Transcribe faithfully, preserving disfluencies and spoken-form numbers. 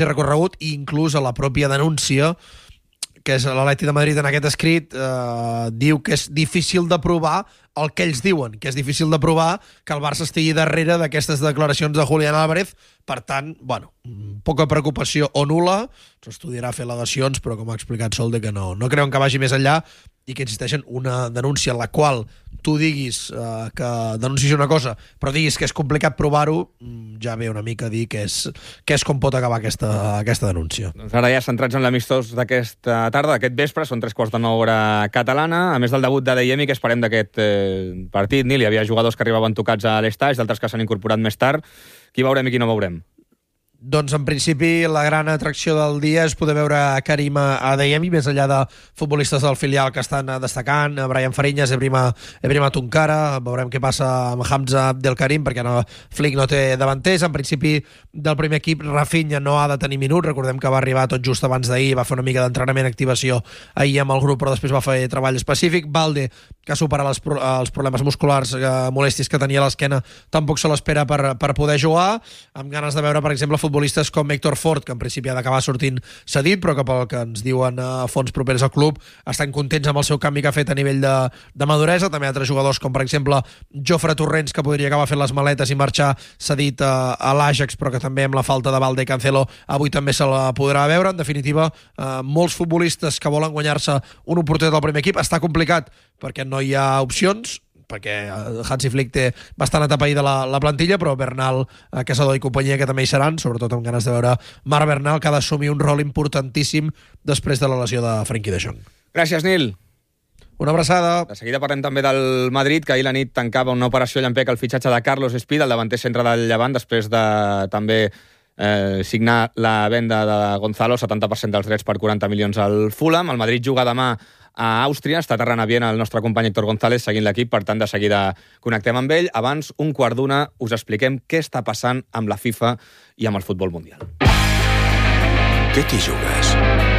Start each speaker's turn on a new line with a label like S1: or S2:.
S1: recorregut, i inclús a la pròpia denúncia, que és l'Atlètic de Madrid en aquest escrit, eh, diu que és difícil de provar el que ells diuen, que és difícil de provar que el Barça estigui darrere d'aquestes declaracions de Julián Álvarez. Per tant, bueno, poca preocupació o nul·la, s'estudiarà fer al·legacions, però com ha explicat Solde, que no, no creuen que vagi més enllà, i que insisteixen, una denúncia en la qual tu diguis eh, que denuncis una cosa, però diguis que és complicat provar-ho, ja ve una mica a dir que és, que és com pot acabar aquesta, aquesta denúncia.
S2: Doncs ara ja centrats en l'amistós d'aquesta tarda, d'aquest vespre, són tres quarts de nou hora catalana, a més del debut d'Adeyemi, que esperem d'aquest eh, partit. Nil, hi havia jugadors que arribaven tocats a l'estaix, d'altres que s'han incorporat més tard. Qui veurem i qui no veurem?
S1: Doncs en principi la gran atracció del dia és poder veure Karim Adeyemi, més enllà de futbolistes del filial que estan destacant, Brian Fariñas, Ebrima, Ebrima Tunkara. Veurem què passa amb Hamza Abdelkarim, perquè no, Flick no té davanters. En principi del primer equip Rafinha no ha de tenir minuts, recordem que va arribar tot just abans d'ahir, va fer una mica d'entrenament, activació ahir amb el grup, però després va fer treball específic. Valde, que ha superat els, els problemes musculars, eh, molèsties que tenia a l'esquena, tampoc se l'espera per, per poder jugar, amb ganes de veure, per exemple, futbolistes com Héctor Fort, que en principi ha d'acabar sortint cedit, però que pel que ens diuen a fons propers al club estan contents amb el seu canvi que ha fet a nivell de, de maduresa. També altres jugadors com per exemple Jofre Torrents, que podria acabar fent les maletes i marxar cedit a, a l'Ajax, però que també amb la falta de Valde i Cancelo avui també se la podrà veure. En definitiva, eh, molts futbolistes que volen guanyar-se una oportunitat al primer equip. Està complicat perquè no hi ha opcions, perquè Hansi Flick té bastant atapeïda la, la plantilla, però Bernal, Casador i companyia, que també hi seran, sobretot amb ganes de veure Marc Bernal, que ha d'assumir un rol importantíssim després de la lesió de Frenkie de Jong.
S2: Gràcies, Nil.
S1: Una abraçada.
S2: De seguida parlem també del Madrid, que ahir la nit tancava una operació llampec al fitxatge de Carlos Espí, el davanter centre del Llevant, després de també eh, signar la venda de Gonzalo, setanta per cent dels drets per quaranta milions al Fulham. El Madrid juga demà a Àustria, està aterrant a Viena el nostre company Héctor González seguint l'equip, per tant de seguida connectem amb ell. Abans, un quart d'una, us expliquem què està passant amb la FIFA i amb el futbol mundial.
S3: Què t'hi jugues?